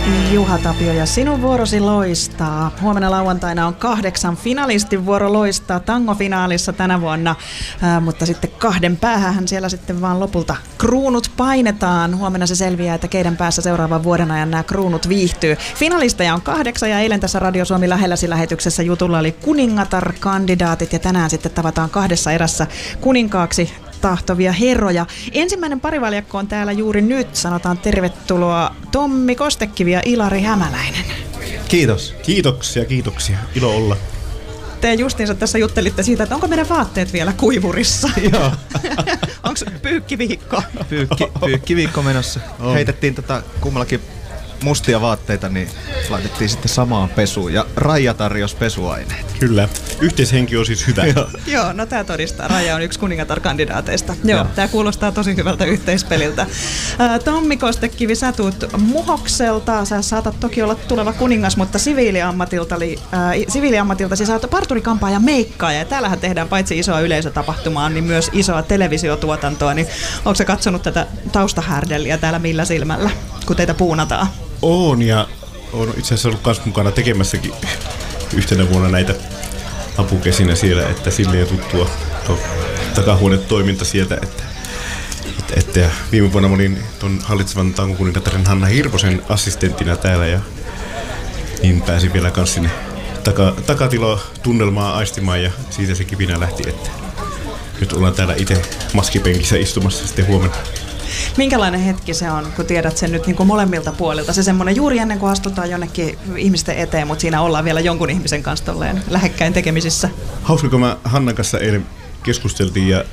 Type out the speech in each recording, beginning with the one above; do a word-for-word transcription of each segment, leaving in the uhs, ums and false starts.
Juha Tapio ja sinun vuorosi loistaa. Huomenna lauantaina on kahdeksan finalistin vuoro loistaa tangofinaalissa tänä vuonna, Ää, mutta sitten kahden päähän siellä sitten vaan lopulta kruunut painetaan. Huomenna se selviää, että keiden päässä seuraavan vuoden ajan nämä kruunut viihtyy. Finalisteja on kahdeksan ja eilen tässä Radio Suomi lähelläsi lähetyksessä jutulla oli kuningatar-kandidaatit ja tänään sitten tavataan kahdessa erässä kuninkaaksi tahtovia herroja. Ensimmäinen parivaljakko on täällä juuri nyt. Sanotaan tervetuloa Tommi Kostekivi ja Ilari Hämäläinen. Kiitos. Kiitoksia, kiitoksia. Ilo olla. Te justiinsa tässä juttelitte siitä, että onko meidän vaatteet vielä kuivurissa. Joo. Onko pyykkiviikko? Pyykki, pyykkiviikko menossa. On. Heitettiin tota kummallakin mustia vaatteita, niin laitettiin sitten samaan pesuun. Ja Raija tarjosi pesuaineet. Kyllä. Yhteishenki on siis hyvä. Joo, Joo no tää todistaa. Raija on yksi kuningatar-kandidaateista. Joo, Joo. Tää kuulostaa tosi hyvältä yhteispeliltä. Ää, Tommi Kostekivi, sä tuut Muhokselta. Sä saatat toki olla tuleva kuningas, mutta siviiliammatilta, ää, siviiliammatiltasi sä oot parturikampaaja ja meikkaaja. Ja täällähän tehdään paitsi isoa yleisötapahtumaa, niin myös isoa televisiotuotantoa. Niin onko sä katsonut tätä taustahärdelliä täällä millä silmällä, kun teitä puunataan? Oon ja oon itse asiassa ollut kans mukana tekemässäkin yhtenä vuonna näitä apukesinä siellä, että sille ei tuttua takahuonetoiminta sieltä, että, että, että ja viime vuonna mä olin ton hallitsevan tangokuningattaren Hanna Hirvosen assistenttina täällä ja niin pääsin vielä kans sinne taka, takatilo-tunnelmaa aistimaan ja siitä se kipinä lähti, että nyt ollaan täällä itse maskipenkissä istumassa sitten huomenna. Minkälainen hetki se on, kun tiedät sen nyt niin kuin molemmilta puolilta? Se semmoinen juuri ennen kuin astutaan jonnekin ihmisten eteen, mutta siinä ollaan vielä jonkun ihmisen kanssa tolleen lähekkäin tekemisissä. Hauska, kun mä Hannan kanssa eilen keskusteltiin ja,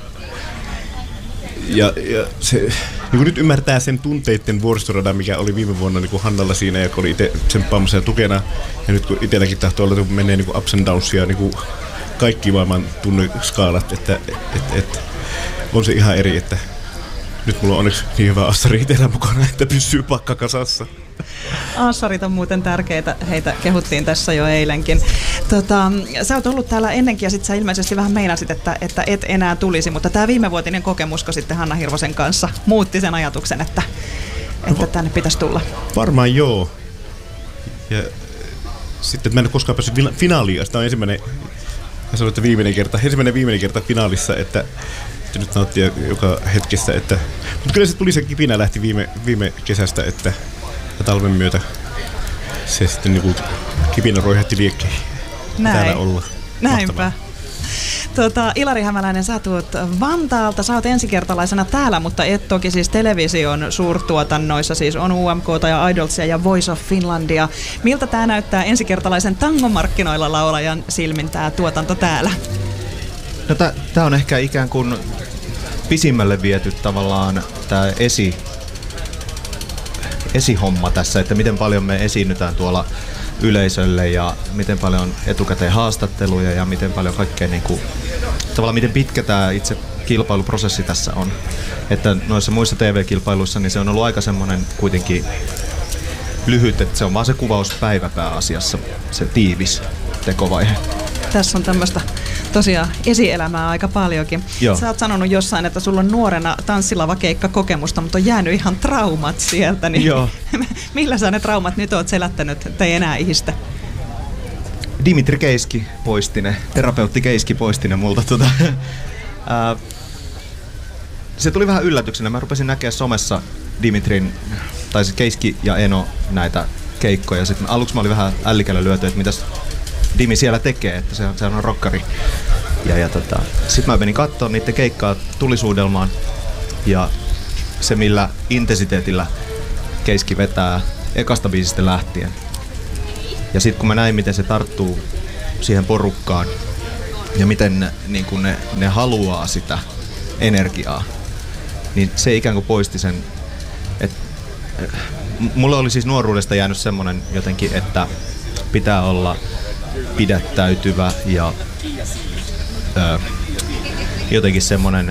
ja, ja se, niin kuin nyt ymmärtää sen tunteiden vuoristoradan, mikä oli viime vuonna niin kuin Hannalla siinä ja kun oli itse tsemppaamassa ja tukena. Ja nyt kun itselläkin tahtoo olla, että menee niin kuin ups and downs ja niin kuin kaikki maailman tunneskaalat, että et, et, on se ihan eri, että nyt mulla on onneksi niin hyvä assari itsellä mukana, että pysyy pakka kasassa. Assarit on muuten tärkeitä, heitä kehuttiin tässä jo eilenkin. Tota, sä oot ollut täällä ennenkin ja sit sä ilmeisesti vähän meinasit, että, että et enää tulisi, mutta tää viimevuotinen kokemusko sitten Hanna Hirvosen kanssa muutti sen ajatuksen, että, että tänne pitäisi tulla. Varmaan joo. Ja sitten mä en ole koskaan päässyt finaaliin, sitä on ensimmäinen, mä sanoin, että viimeinen kerta, ensimmäinen viimeinen kerta finaalissa, että nyt nauttia joka hetkessä, että mutta kyllä se tuli se kipinä lähti viime, viime kesästä, että talven myötä se sitten niinku kipinä roihatti liekkeihin täällä olla. Näinpä. Tota, Ilari Hämäläinen, sä tuut Vantaalta, sä oot ensikertalaisena täällä, mutta et toki siis television suurtuotannoissa, siis on U M K:ta ja Idolsia ja Voice of Finlandia. Miltä tää näyttää ensikertalaisen tangomarkkinoilla laulajan silmin tää tuotanto täällä? No tää on ehkä ikään kuin pisimmälle viety tavallaan tää esi, esihomma tässä, että miten paljon me esiinnytään tuolla yleisölle ja miten paljon etukäteen haastatteluja ja miten paljon kaikkea niinku, tavallaan miten pitkä tää itse kilpailuprosessi tässä on. Että noissa muissa T V-kilpailuissa niin se on ollut aika semmonen kuitenkin lyhyt, että se on vaan se kuvauspäivä pääasiassa, se tiivis tekovaihe. Tässä on tämmöistä tosiaan esielämää aika paljonkin. Joo. Sä oot sanonut jossain, että sulla on nuorena tanssilavakeikka-kokemusta, mutta on jäänyt ihan traumat sieltä. Niin joo. Millä sä ne traumat nyt oot selättänyt, että ei enää ihistä? Dimitri Keiski poisti ne, terapeutti Keiski poisti ne multa. Tuota. Ää, se tuli vähän yllätyksenä. Mä rupesin näkemään somessa Dimitrin, tai siis Keiski ja Eno näitä keikkoja. Sitten aluksi mä olin vähän ällikällä lyöty, että mitäs Dimi siellä tekee, että se on, se on rokkari. Ja, ja tota, sitten mä menin katsomaan niiden keikkaa tulisuudelmaan ja se millä intensiteetillä Keiski vetää ekasta biisistä lähtien. Ja sitten kun mä näin miten se tarttuu siihen porukkaan ja miten ne, niin kun ne, ne haluaa sitä energiaa, niin se ikään kuin poisti sen. Et, mulle oli siis nuoruudesta jäänyt semmonen jotenkin, että pitää olla pidättäytyvä ja ö, jotenkin semmonen